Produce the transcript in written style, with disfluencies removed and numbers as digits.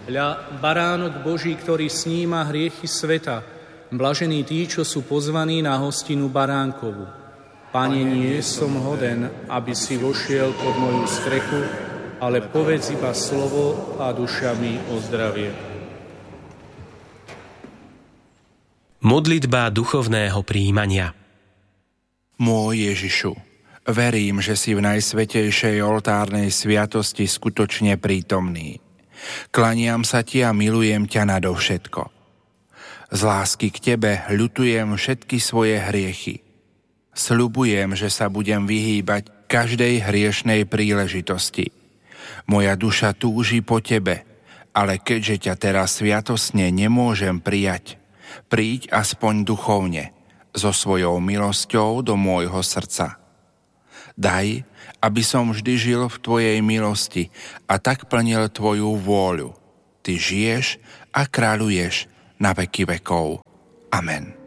Hľa, baránok Boží, ktorý sníma hriechy sveta, blažení tí, čo sú pozvaní na hostinu baránkovu. Pane, nie som hoden, aby si vošiel pod moju strechu, ale povedz iba slovo a duša mi ozdravie. Modlitba duchovného prijímania. Môj Ježišu, verím, že si v najsvätejšej oltárnej sviatosti skutočne prítomný. Klaniam sa ti a milujem ťa nadovšetko. Z lásky k tebe ľutujem všetky svoje hriechy. Sľubujem, že sa budem vyhýbať každej hriešnej príležitosti. Moja duša túži po tebe, ale keďže ťa teraz sviatostne nemôžem prijať, príď aspoň duchovne, so svojou milosťou do môjho srdca. Daj, aby som vždy žil v tvojej milosti a tak plnil tvoju vôľu. Ty žiješ a kráľuješ na veky vekov. Amen.